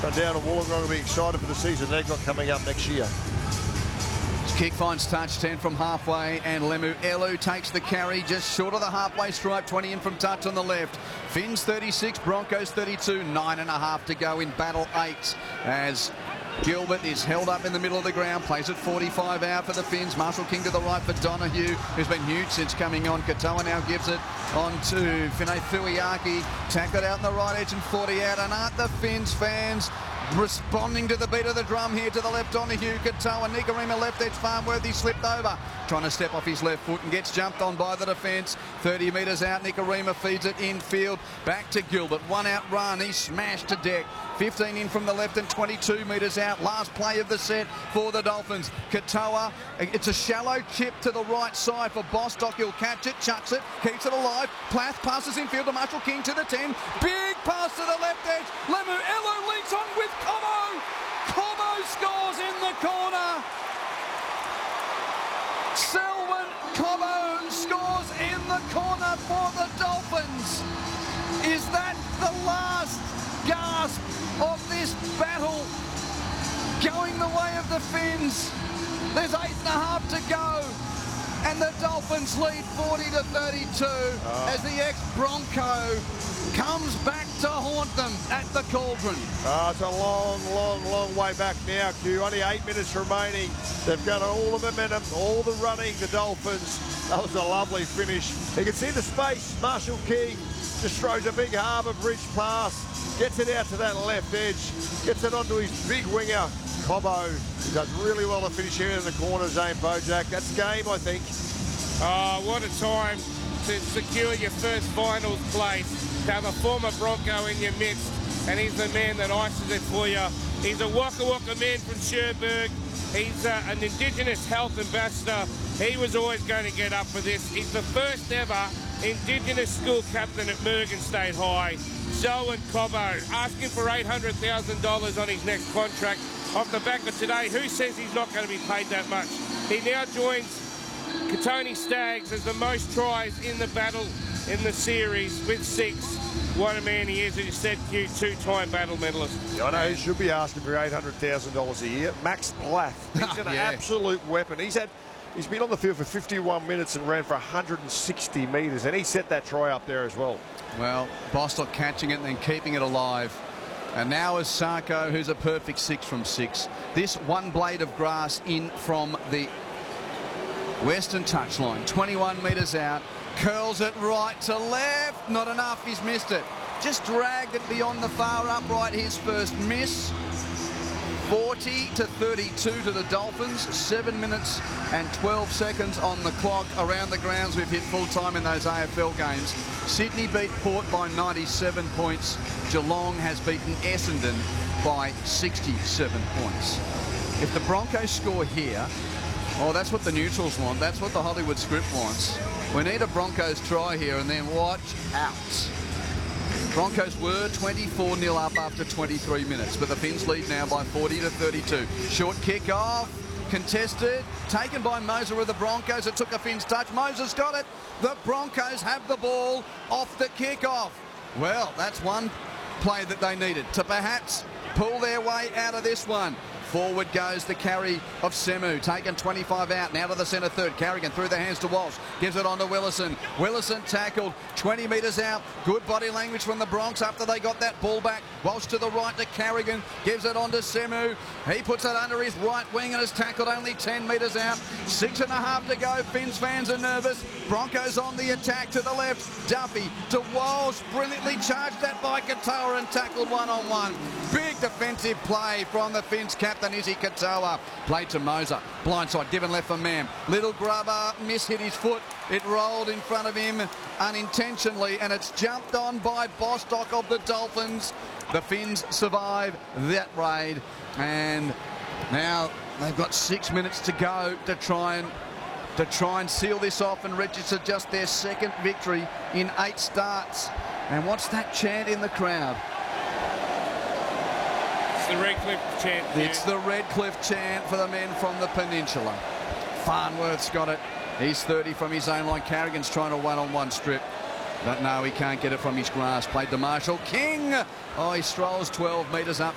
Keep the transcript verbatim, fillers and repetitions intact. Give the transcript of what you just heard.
So down to Wollongong will be excited for the season they've got coming up next year. Kick finds touch, ten from halfway, and Lemu Elu takes the carry just short of the halfway stripe, twenty in from touch on the left. Finns thirty-six, Broncos thirty-two, nine and a half to go in battle eight as Gilbert is held up in the middle of the ground, plays at forty-five out for the Finns. Marshall King to the right for Donahue, who's been huge since coming on. Katoa now gives it on to Finay Fuiaki. Tackled out on the right edge and forty out. And aren't the Finns fans responding to the beat of the drum here to the left on Hugh Katoa. Nikorima left edge, Farnworthy slipped over, trying to step off his left foot and gets jumped on by the defence. thirty metres out, Nikorima feeds it infield, back to Gilbert, one out run, he's smashed to deck. fifteen in from the left and twenty-two metres out. Last play of the set for the Dolphins. Katoa, it's a shallow chip to the right side for Bostock. He'll catch it, chucks it, keeps it alive. Plath passes infield to Marshall King to the ten. Big pass to the left edge. Lemu Elu leads on with Cobo. Cobo scores in the corner. Selwyn Cobo scores in the corner for the Dolphins. Is that the last gasp of this battle going the way of the Finns? There's eight and a half to go, and the Dolphins lead forty to thirty-two oh. as the ex-Bronco comes back to haunt them at the Cauldron. Oh, it's a long, long, long way back now, Q. Only eight minutes remaining. They've got all the momentum, all the running, the Dolphins. That was a lovely finish. You can see the space. Marshall King just throws a big Harbour Bridge pass, gets it out to that left edge, gets it onto his big winger, Cobo. He does really well to finish here in the corner, Zane Bojack. That's game, I think. Oh, what a time to secure your first finals place, to have a former Bronco in your midst, and he's the man that ices it for you. He's a Waka Waka man from Cherbourg. He's uh, an Indigenous health ambassador. He was always going to get up for this. He's the first ever Indigenous school captain at Mergen State High. Selwyn Cobo asking for eight hundred thousand dollars on his next contract off the back of today. Who says he's not going to be paid that much? He now joins Katoni Staggs as the most tries in the battle in the series with six. What a man he is, as you said, Q, two-time battle medalist. Yeah, I know he should be asking for eight hundred thousand dollars a year. Max Plath, he's an yeah. absolute weapon. He's had, he's been on the field for fifty-one minutes and ran for one hundred sixty metres, and he set that try up there as well. Well, Bostock catching it and then keeping it alive. And now is Sarko, who's a perfect six from six. This one blade of grass in from the western touchline, twenty-one metres out, curls it right to left, not enough, he's missed it. Just dragged it beyond the far upright, his first miss. forty to thirty-two to the Dolphins, seven minutes and twelve seconds on the clock. Around the grounds, we've hit full time in those A F L games. Sydney beat Port by ninety-seven points. Geelong has beaten Essendon by sixty-seven points. If the Broncos score here, oh, that's what the neutrals want. That's what the Hollywood script wants. We need a Broncos try here, and then watch out. Broncos were twenty-four nil up after twenty-three minutes, but the Finns lead now by forty to thirty-two. Short kick off, contested, taken by Moser of the Broncos. It took a Finns touch. Moser's got it. The Broncos have the ball off the kick-off. Well, that's one play that they needed to perhaps pull their way out of this one. Forward goes the carry of Semu, taken twenty-five out, now to the centre third. Carrigan through the hands to Walsh, gives it on to Willison. Willison tackled, twenty metres out. Good body language from the Bronx after they got that ball back. Walsh to the right to Carrigan, gives it on to Semu. He puts it under his right wing and is tackled only ten metres out. Six and a half to go. Finns fans are nervous. Broncos on the attack to the left. Duffy to Walsh, brilliantly charged that by Katoa and tackled one-on-one. Big defensive play from the Finns captain, Izzy Katoa. Played to Moser. Blindside given left for Mam. Little grubber, miss hit his foot. It rolled in front of him unintentionally, and it's jumped on by Bostock of the Dolphins. The Finns survive that raid, and now they've got six minutes to go to try and to try and seal this off and register just their second victory in eight starts. And what's that chant in the crowd? It's the Redcliffe chant. Yeah. It's the Redcliffe chant for the men from the peninsula. Farnworth's got it. He's thirty from his own line. Carrigan's trying to one-on-one strip. But no, he can't get it from his grass. Played to Marshall King. Oh, he strolls twelve metres up